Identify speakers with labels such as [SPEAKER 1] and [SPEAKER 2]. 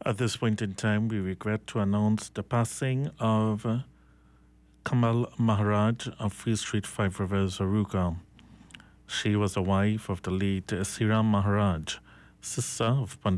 [SPEAKER 1] At this point in time, we regret to announce the passing of Kamal Maharaj of Free Street, Five Rivers, Aruga. She was the wife of the late Siram Maharaj, sister of Pandit